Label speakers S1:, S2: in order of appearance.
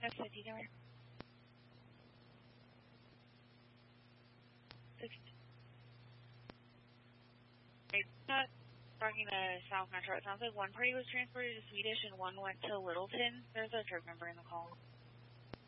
S1: That's 50 camera. Not talking to South Metro. It sounds like one party was transported to Swedish and one went to Littleton. There's a truck number in the call.